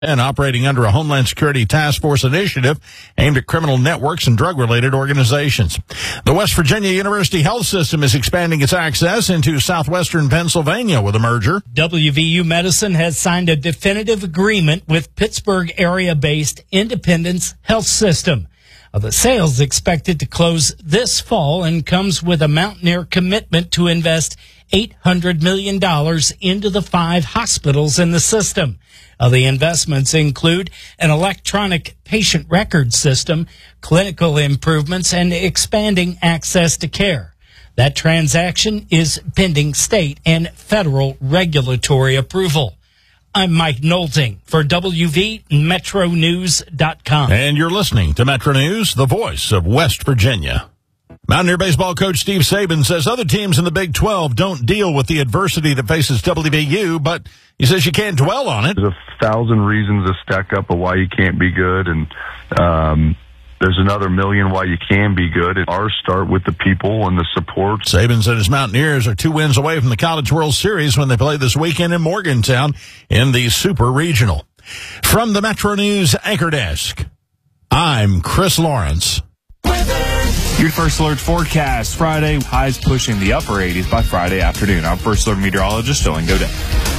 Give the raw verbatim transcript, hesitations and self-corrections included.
and operating under a Homeland Security Task Force initiative aimed at criminal networks and drug-related organizations. The West Virginia University Health System is expanding its access into southwestern Pennsylvania with a merger. W V U Medicine has signed a definitive agreement with Pittsburgh area-based Independence Health System. The sale is expected to close this fall and comes with a Mountaineer commitment to invest eight hundred million dollars into the five hospitals in the system. Uh, the investments include an electronic patient record system, clinical improvements, and expanding access to care. That transaction is pending state and federal regulatory approval. I'm Mike Nolting for W V Metro News dot com. And you're listening to Metro News, the voice of West Virginia. Mountaineer baseball coach Steve Saban says other teams in the Big twelve don't deal with the adversity that faces W V U, but he says you can't dwell on it. There's a thousand reasons to stack up of why you can't be good, and um, there's another million why you can be good. And ours start with the people and the support. Saban said his Mountaineers are two wins away from the College World Series when they play this weekend in Morgantown in the Super Regional. From the Metro News Anchor Desk, I'm Chris Lawrence. Your First Alert forecast. Friday, highs pushing the upper eighties by Friday afternoon. I'm First Alert meteorologist Dylan Godin.